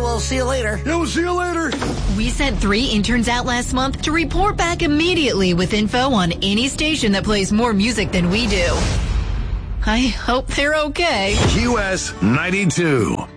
we'll see you later. Yeah, we'll see you later. We sent 3 interns out last month to report back immediately with info on any station that plays more music than we do. I hope they're okay. QS 92.